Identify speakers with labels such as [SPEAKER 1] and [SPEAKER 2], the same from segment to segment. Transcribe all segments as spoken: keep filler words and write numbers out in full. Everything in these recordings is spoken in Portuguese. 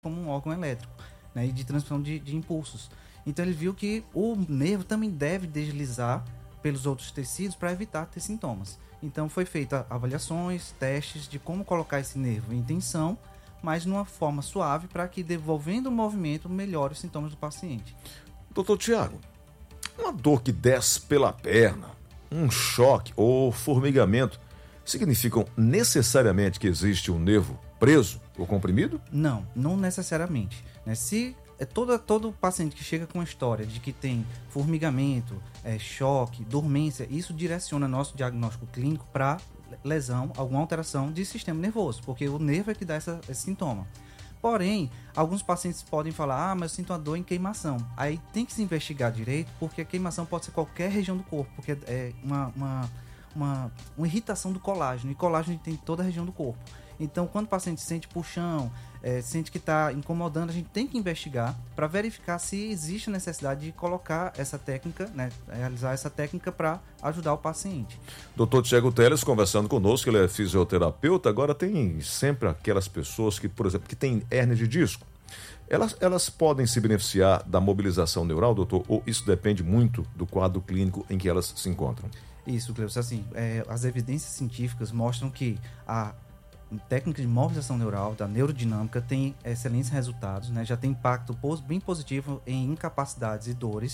[SPEAKER 1] como um órgão elétrico, né, e de transmissão de, de impulsos. Então ele viu que o nervo também deve deslizar pelos outros tecidos para evitar ter sintomas. Então foi feita avaliações, testes de como colocar esse nervo em tensão, mas numa forma suave para que, devolvendo o movimento, melhore os sintomas do paciente.
[SPEAKER 2] Doutor Tiago, uma dor que desce pela perna, um choque ou formigamento significam necessariamente que existe um nervo preso ou comprimido?
[SPEAKER 1] Não, não necessariamente. Né? Se é todo, todo paciente que chega com a história de que tem formigamento, é, choque, dormência, isso direciona nosso diagnóstico clínico para lesão, alguma alteração de sistema nervoso, porque o nervo é que dá essa, esse sintoma. Porém, alguns pacientes podem falar, ah, mas eu sinto uma dor em queimação. Aí tem que se investigar direito, porque a queimação pode ser qualquer região do corpo, porque é uma, uma, uma, uma irritação do colágeno, e colágeno tem em toda a região do corpo. Então, quando o paciente sente puxão, é, sente que está incomodando, a gente tem que investigar para verificar se existe a necessidade de colocar essa técnica, né, realizar essa técnica para ajudar o paciente.
[SPEAKER 2] doutor Tiago Teles conversando conosco, ele é fisioterapeuta. Agora tem sempre aquelas pessoas que, por exemplo, que têm hérnia de disco. Elas, elas podem se beneficiar da mobilização neural, doutor, ou isso depende muito do quadro clínico em que elas se encontram?
[SPEAKER 1] Isso, Cleus, assim, é, as evidências científicas mostram que a técnica de mobilização neural, da neurodinâmica, tem excelentes resultados, né? Já tem impacto bem positivo em incapacidades e dores,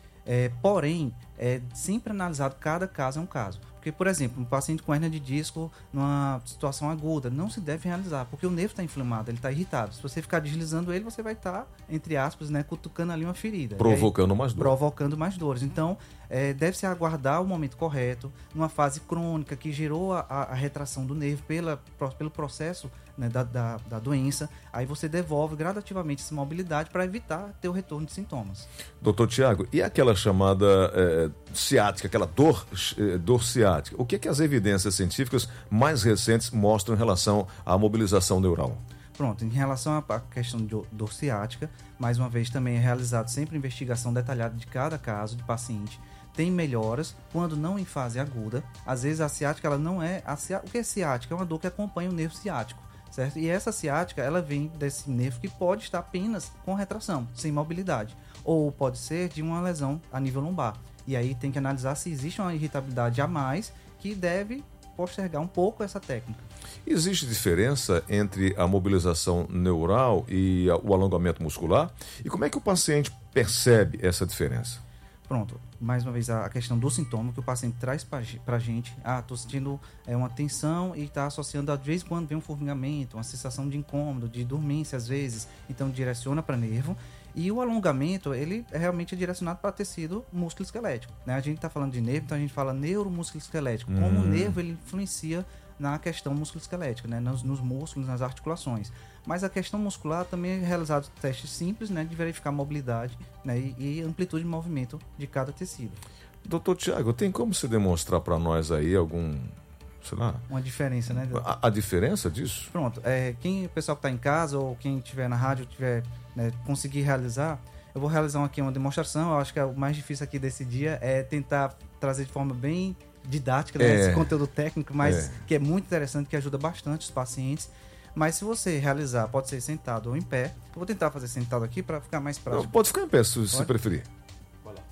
[SPEAKER 1] é, porém, é sempre analisado, cada caso é um caso. Porque, por exemplo, um paciente com hérnia de disco, numa situação aguda, não se deve realizar, porque o nervo está inflamado, ele está irritado. Se você ficar deslizando ele, você vai estar, tá, entre aspas, né, cutucando ali uma ferida.
[SPEAKER 2] Provocando aí, mais dores.
[SPEAKER 1] Provocando mais dores. Então, é, deve-se aguardar o momento correto, numa fase crônica que gerou a, a, a retração do nervo pela, pelo processo, né, da, da, da doença. Aí você devolve gradativamente essa mobilidade para evitar ter o retorno de sintomas.
[SPEAKER 2] doutor Tiago, e aquela chamada é, ciática, aquela dor, é, dor ciática? O que é que as evidências científicas mais recentes mostram em relação à mobilização neural?
[SPEAKER 1] Pronto, em relação à questão de dor ciática, mais uma vez também é realizado sempre investigação detalhada de cada caso de paciente. Tem melhoras quando não em fase aguda. Às vezes a ciática, ela não é... A ciá... O que é ciática? É uma dor que acompanha o nervo ciático, certo? E essa ciática, ela vem desse nervo que pode estar apenas com retração, sem mobilidade. Ou pode ser de uma lesão a nível lombar. E aí tem que analisar se existe uma irritabilidade a mais que deve postergar um pouco essa técnica.
[SPEAKER 2] Existe diferença entre a mobilização neural e o alongamento muscular? E como é que o paciente percebe essa diferença?
[SPEAKER 1] Pronto, mais uma vez a questão do sintoma que o paciente traz para a gente. Ah, estou sentindo é, uma tensão e está associando, às vezes, quando vem um formigamento, uma sensação de incômodo, de dormência às vezes, então direciona para nervo. E o alongamento, ele é realmente direcionado para tecido músculo-esquelético, né? A gente está falando de nervo, então a gente fala neuromúsculo-esquelético. Hum. Como o nervo ele influencia na questão músculo-esquelética, né? Nos, nos músculos, nas articulações. Mas a questão muscular também é realizado testes simples, né? De verificar a mobilidade, né? e, e amplitude de movimento de cada tecido.
[SPEAKER 2] doutor Tiago, tem como você demonstrar para nós aí algum... sei lá...
[SPEAKER 1] Uma diferença, né?
[SPEAKER 2] A, a diferença disso?
[SPEAKER 1] Pronto, é, quem, o pessoal que está em casa ou quem estiver na rádio, tiver, né, conseguir realizar, eu vou realizar aqui uma demonstração. Eu acho que é o mais difícil aqui desse dia é tentar trazer de forma bem didática, né,
[SPEAKER 2] é,
[SPEAKER 1] esse conteúdo técnico, mas
[SPEAKER 2] é.
[SPEAKER 1] que é muito interessante, que ajuda bastante os pacientes. Mas se você realizar, pode ser sentado ou em pé. Eu vou tentar fazer sentado aqui para ficar mais prático.
[SPEAKER 2] Não, pode ficar em pé, se, se preferir.
[SPEAKER 1] Vai lá.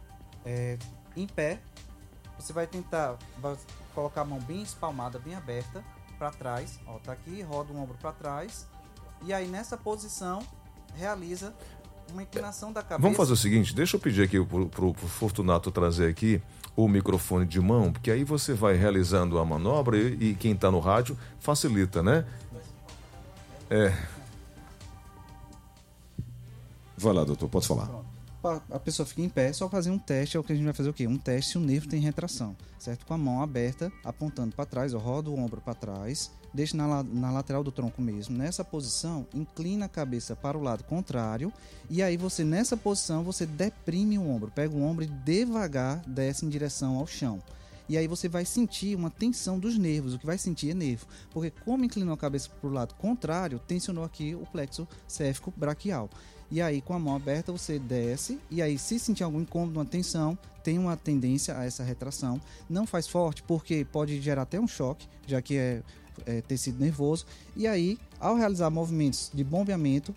[SPEAKER 1] É, em pé, você vai tentar vai colocar a mão bem espalmada, bem aberta para trás. Ó, tá aqui, roda o ombro para trás. E aí nessa posição realiza uma inclinação da cabeça.
[SPEAKER 2] Vamos fazer o seguinte, deixa eu pedir aqui pro, pro, pro Fortunato trazer aqui o microfone de mão, porque aí você vai realizando a manobra e, e quem está no rádio facilita, né? É. Vai lá, doutor, pode falar.
[SPEAKER 1] Pronto. A pessoa fica em pé, só fazer um teste, é o que a gente vai fazer o quê? Um teste se o nervo tem retração, certo? Com a mão aberta, apontando para trás, ó, roda o ombro para trás, deixa na, na lateral do tronco mesmo. Nessa posição, inclina a cabeça para o lado contrário e aí você, nessa posição, você deprime o ombro, pega o ombro e devagar desce em direção ao chão. E aí você vai sentir uma tensão dos nervos, o que vai sentir é nervo, porque como inclinou a cabeça para o lado contrário, tensionou aqui o plexo céfico braquial. E aí com a mão aberta você desce, e aí se sentir algum incômodo, uma tensão, tem uma tendência a essa retração. Não faz forte porque pode gerar até um choque, já que é, é tecido nervoso. E aí, ao realizar movimentos de bombeamento,